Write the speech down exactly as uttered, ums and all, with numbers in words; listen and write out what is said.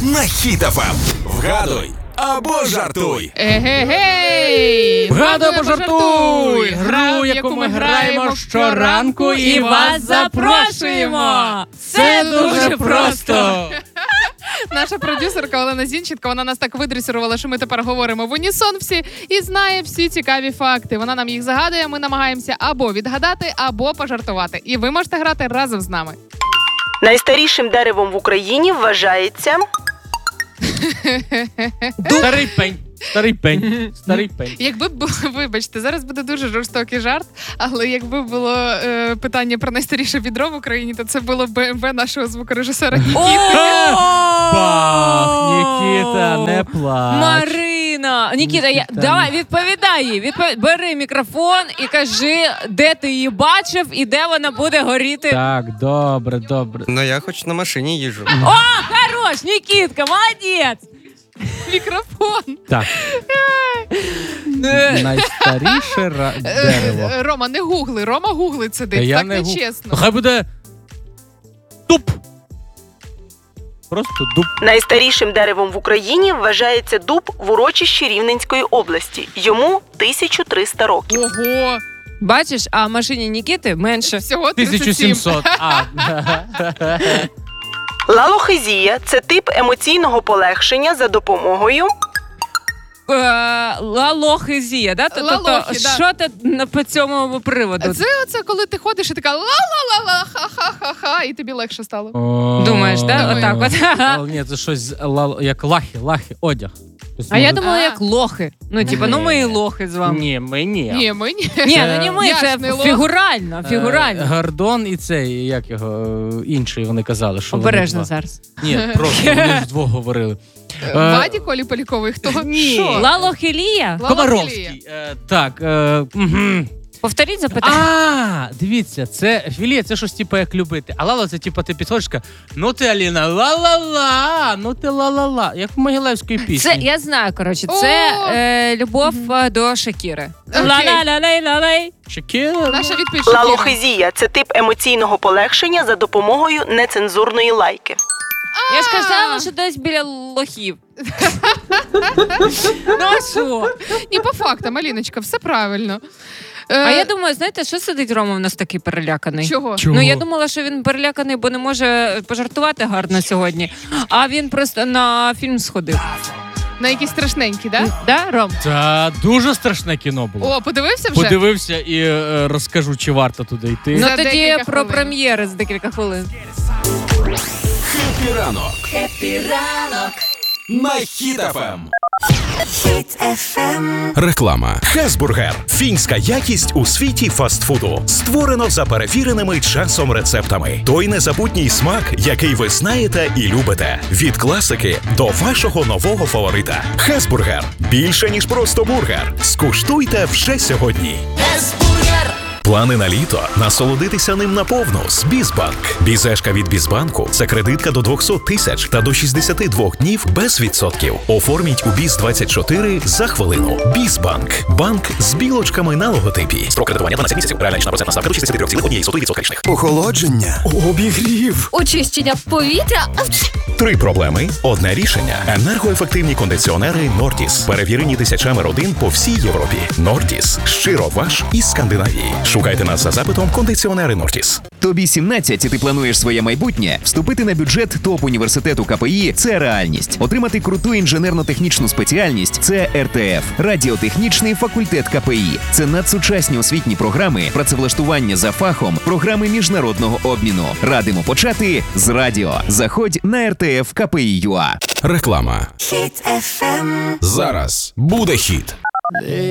на Хіт еф ем. Вгадуй або жартуй. Егегей! Вгадуй або жартуй! Гру, яку ми граємо щоранку і вас запрошуємо! Це дуже просто! Наша продюсерка Олена Зінченко, вона нас так видресірувала, що ми тепер говоримо в унісон всі і знає всі цікаві факти. Вона нам їх загадує, ми намагаємося або відгадати, або пожартувати. І ви можете грати разом з нами. Найстарішим деревом в Україні вважається... Старий пень. Старий пень. Старий пень. Якби б, вибачте, зараз буде дуже жорстокий жарт, але якби було е, питання про найстаріше відро в Україні, то це було б Бе Ем Ве нашого звукорежисера Нікіти. Бах, Нікіта, не плач. Марина! Нікіта, я... давай, відповідай їй. Відпов... Бери мікрофон і кажи, де ти її бачив і де вона буде горіти. Так, добре, добре. Ну, я хоч на машині їжджу. О, хорош, Нікітка, молодець! Мікрофон. Так. Найстаріше ра... дерево. Е, Рома, не гугли. Рома гуглить сидить. Я Так не гу- нечесно. Хай буде дуб. Просто дуб. Найстарішим деревом в Україні вважається дуб в урочищі Рівненської області. Йому тисяча триста років. Ого. Бачиш, а машині Нікіти менше. Всього тисяча тридцять сім. сімсот. А. Лалохезія – це тип емоційного полегшення за допомогою... Е, Лалохезія, да? Тобто, Лалохи, да. що ти на- по цьому приводу? Це оце, коли ти ходиш і така ла-ла-ла-ла, ха-ха-ха-ха, і тобі легше стало. Думаєш, да? Думаю. Отак от. А, ні, це щось ла- як лахи, лахи, одяг. Тобто, А я може- думала, А. як лохи. Ну, типа, ну ми і лохи з вами. Ні, ми ні. Ні, ми ні. Ні, ну не ми, це Ясний лох. фігурально, Е, фігурально. Гордон і цей, як його, е, інший вони казали, що вони Обережно два. зараз. Ні, просто вони ж вдвох говорили. Е, Ваді Колі Поліковий, хто? Ні. Що? Лалохелія? Ла- Комаровський. Е, так, е, угу. Повторіть запитання. А, дивіться, це філія, це щось типу як любити. А лала це типу ти підходиш, кажеш, ну ти, Аліна, ла-ла-ла, ну ти ла-ла-ла. Як в Могилевської пісні. Це, я знаю, коротше, це О! е, любов е, до Шакіри. Окей. Ла-ла-ла-лей-ла-лей. Шакіра. Наша відповідь Шакіра. Лалохезія – це тип емоційного полегшення за допомогою нецензурної лайки. Я ж казала, що десь біля лохів. Ну а що? Ні, по фактам, Аліночка, все правильно. Е, А я думаю, знаєте, що сидить Рома в нас такий переляканий? Чого? Чого? Ну, я думала, що він переляканий, бо не може пожартувати гарно сьогодні. А він просто на фільм сходив. На якісь страшненькі, да? Да, Ром? Це дуже страшне кіно було. О, подивився вже? Подивився і е, розкажу, чи варто туди йти. Ну За тоді декілька про хвилин. прем'єри за декілька хвилин. Хеппі ранок. Хеппі ранок. На Хіт еф ем. Реклама. Хесбургер. Фінська якість у світі фастфуду. Створено за перевіреними часом рецептами. Той незабутній смак, який ви знаєте і любите. Від класики до вашого нового фаворита. Хесбургер. Більше, ніж просто бургер. Скуштуйте вже сьогодні. Плани на літо? Насолодитися ним наповну з Бізбанк. Бізешка від Бізбанку – це кредитка до двісті тисяч та до шістдесят два днів без відсотків. Оформіть у Біз двадцять чотири за хвилину. Бізбанк. Банк з білочками на логотипі. Строк кредитування дванадцять місяців. Реальна річна процентна ставка до шістдесят три цілих одна сотих відсотка річних. Охолодження, обігрів. Очищення повітря. Три проблеми – одне рішення. Енергоефективні кондиціонери Нортіс. Перевірені тисячами родин по всій Європі. Нортіс. Щиро ваш із Скандинавії. Шукайте нас за запитом кондиціонери Нортіс. Тобі сімнадцять, і ти плануєш своє майбутнє? Вступити на бюджет топ-університету Ка Пе І – це реальність. Отримати круту інженерно-технічну спеціальність – це Ер Те Еф. Радіотехнічний факультет Ка Пе І. Це надсучасні освітні програми, працевлаштування за фахом, програми міжнародного обміну. Радимо почати з радіо. Заходь на Ер Те Еф Ка Пе І точка Ю А. Реклама. Зараз буде хіт.